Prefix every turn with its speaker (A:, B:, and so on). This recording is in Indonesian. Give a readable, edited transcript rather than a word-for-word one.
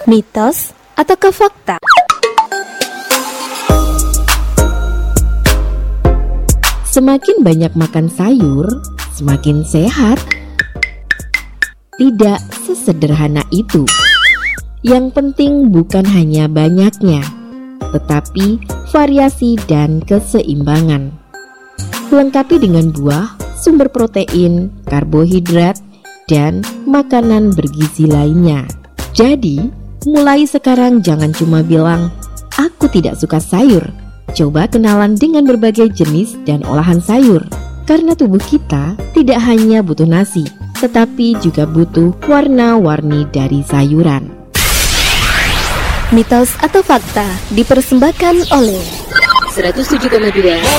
A: Mitos ataukah fakta?
B: Semakin banyak makan sayur, semakin sehat. Tidak sesederhana itu. Yang penting bukan hanya banyaknya, tetapi variasi dan keseimbangan. Lengkapi dengan buah, sumber protein, karbohidrat, dan makanan bergizi lainnya. Jadi, mulai sekarang jangan cuma bilang, "Aku tidak suka sayur." Coba kenalan dengan berbagai jenis dan olahan sayur. Karena tubuh kita tidak hanya butuh nasi, tetapi juga butuh warna-warni dari sayuran.
A: Mitos atau fakta dipersembahkan oleh
C: 107,2